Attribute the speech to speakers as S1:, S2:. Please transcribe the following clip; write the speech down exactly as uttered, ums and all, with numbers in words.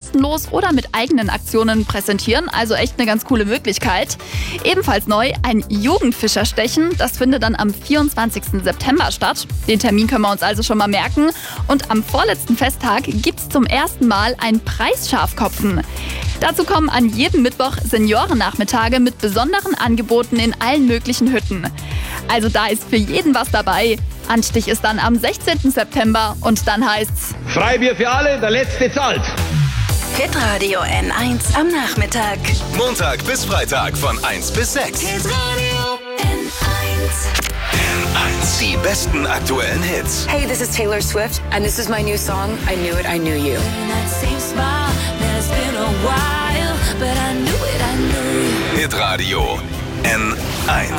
S1: kostenlos oder mit eigenen Aktionen präsentieren. Also echt eine ganz coole Möglichkeit. Ebenfalls neu ein Jugendfischerstechen. Das findet dann am vierundzwanzigsten September statt. Den Termin können wir uns also schon mal merken. Und am vorletzten Festtag gibt es zum ersten Mal ein Preisschafkopfen. Dazu kommen an jedem Mittwoch Seniorennachmittage mit besonderen Angeboten in allen möglichen Hütten. Also da ist für jeden was dabei. Anstich ist dann am sechzehnten September und dann heißt's
S2: Freibier für alle, der Letzte zahlt.
S3: Hitradio N eins am Nachmittag.
S4: Montag bis Freitag von eins bis sechs.
S3: Hitradio N eins.
S4: N eins. Die besten aktuellen Hits.
S5: Hey, this is Taylor Swift, and this is my new song, I Knew It, I Knew You.
S4: Hitradio N eins.